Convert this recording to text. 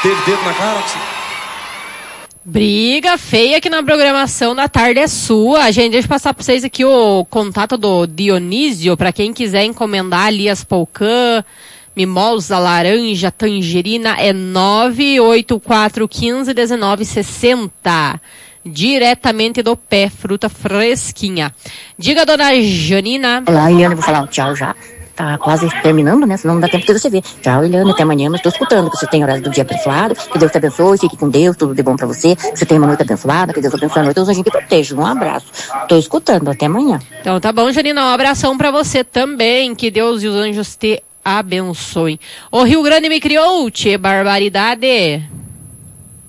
Teve dedo na cara? Briga feia aqui na programação da tarde é sua. Gente, deixa eu passar para vocês aqui o contato do Dionísio, para quem quiser encomendar ali as polcã, mimosa, laranja, tangerina, é 984151960. Diretamente do pé, fruta fresquinha. Diga, dona Janina. Olá, Eliane, vou falar um tchau já. Tá quase terminando, né? Senão não dá tempo de você ver. Tchau, Eliane, até amanhã, mas tô escutando. Que você tenha horário do dia abençoado, que Deus te abençoe, fique com Deus, tudo de bom pra você. Que você tenha uma noite abençoada, que Deus abençoe a noite, os anjinhos que protejam. Um abraço. Tô escutando, até amanhã. Então tá bom, Janina, um abração pra você também, que Deus e os anjos te abençoem. O Rio Grande me criou, tchê barbaridade.